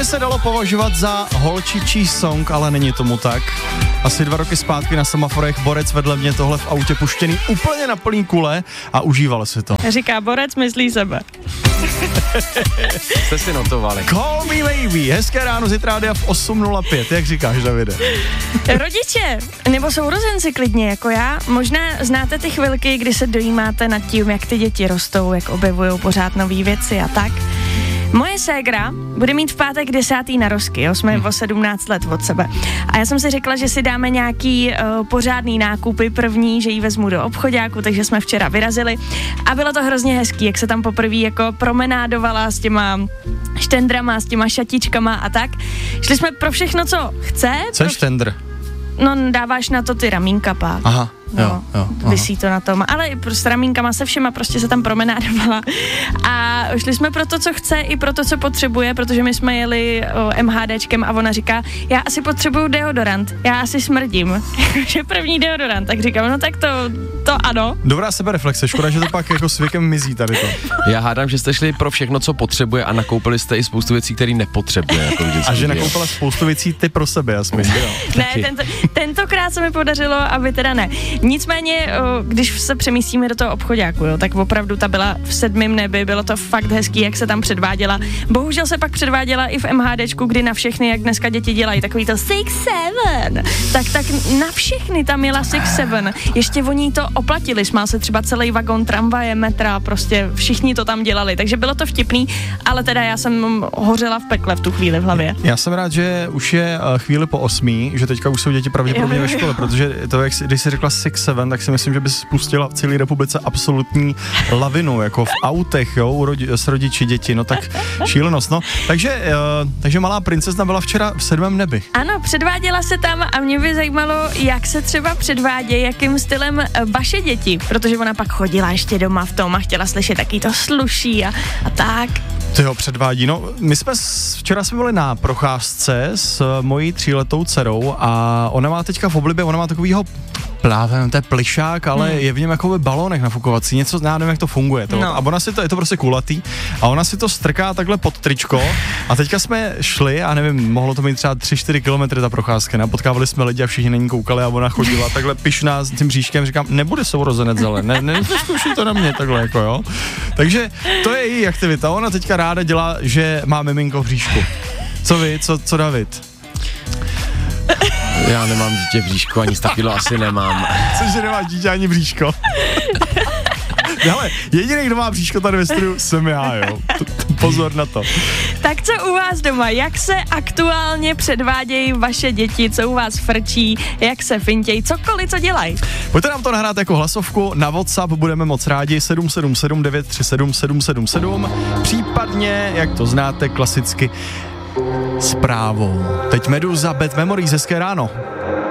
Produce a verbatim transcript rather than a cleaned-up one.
by se dalo považovat za holčičí song, ale není tomu tak. Asi dva roky zpátky na semaforech Borec vedle mě tohle v autě puštěný úplně na plný kule a užíval si to. Říká Borec, myslí sebe. Jste si notovali. Call me baby, hezké ráno, zítra rádia v osm nula pět, jak říkáš, Davide? Rodiče, nebo sourozenci klidně, jako já, možná znáte ty chvilky, kdy se dojímáte nad tím, jak ty děti rostou, jak objevují pořád nový věci a tak. Moje ségra bude mít v pátek desátý narozky, jo, jsme o sedmnáct let od sebe. A já jsem si řekla, že si dáme nějaký uh, pořádný nákupy první, že ji vezmu do obchoďáku, takže jsme včera vyrazili. A bylo to hrozně hezký, jak se tam poprvé jako promenádovala s těma štendrama, s těma šatičkama a tak. Šli jsme pro všechno, co chce. Co je pro... štendr? No, dáváš na to ty ramínka pak. Aha. No, jo, jo, visí to na tom, ale i s ramínkama se všema prostě se tam promenádovala a šli jsme pro to, co chce i pro to, co potřebuje, protože my jsme jeli o, MHDčkem a ona říká, já asi potřebuju deodorant, já asi smrdím, že první deodorant, tak říkám, no tak to, to ano. Dobrá sebereflexe, škoda, že to pak jako s věkem mizí tady to. Já hádám, že jste šli pro všechno, co potřebuje a nakoupili jste i spoustu věcí, které nepotřebuje. Jako a že nakoupila spoustu věcí ty pro sebe, aspoň. Ne, tento, tentokrát se mi podařilo, aby teda ne. Nicméně, když se přemístíme do toho obchoďáku, jo, tak opravdu ta byla v sedmém nebi, bylo to fakt hezký, jak se tam předváděla. Bohužel se pak předváděla i v MHDčku, kdy na všechny, jak dneska děti dělají, takový to six seven, tak tak na všechny tam jela six seven. Ještě oni to oplatili, smál se třeba celý vagon tramvaje, metra, prostě všichni to tam dělali, takže bylo to vtipný, ale teda já jsem hořela v pekle v tu chvíli v hlavě. Já jsem rád, že už je chvíli po osmí, že teďka už jsou děti pravděpodobně ve škole, protože to, jak když jsi řekla six seven, tak si myslím, že by spustila v celé republice absolutní lavinu, jako v autech, jo, rodi, s rodiči děti, no tak šílenost, no. Takže, uh, takže malá princezna byla včera v sedmém nebi. Ano, předváděla se tam a mě by zajímalo, jak se třeba předvádějí, jakým stylem vaše děti, protože ona pak chodila ještě doma v tom a chtěla slyšet, jaký to sluší a, a tak. To jo, předvádí. No, my jsme s, včera jsme byli na procházce s mojí tříletou dcerou a ona má teďka v oblibě, ona má takovýho plávem, to je plišák, ale hmm. je v něm jako balónek nafukovací, něco, já nevím, jak to funguje. To. No. A ona si to, je to prostě kulatý, a ona si to strká takhle pod tričko a teďka jsme šli a nevím, mohlo to mít třeba tři čtyři kilometry ta procházka, ne? Potkávali jsme lidi a všichni na ní koukali a ona chodila takhle pyšná s tím bříškem, říkám, nebude sourozenec zelen, ne, ne, zkoušej to na mě takhle, jako jo. Takže to je její aktivita, ona teďka ráda dělá, že má miminko v bříšku. Co vy, co, co David? Já nemám dítě v bříšku, ani takového asi nemám. Cože nemáš dítě ani bříško? Hele, jediný, kdo má bříško tady ve studiu, jsem já, jo. Pozor na to. Tak co u vás doma? Jak se aktuálně předvádějí vaše děti? Co u vás frčí? Jak se fintějí? Cokoliv, co dělají? Pojďte nám to nahrát jako hlasovku. Na WhatsApp budeme moc rádi sedm sedm sedm devět tři sedm sedm sedm sedm. Případně, jak to znáte, klasicky zprávou. Teď Meduza, Bad Memories, hezké ráno.